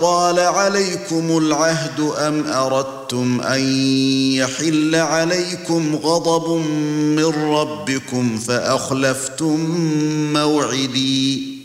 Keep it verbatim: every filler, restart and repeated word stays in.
طال عليكم العهد أم أردتم أن يحل عليكم غضب من ربكم فأخلفتم موعدي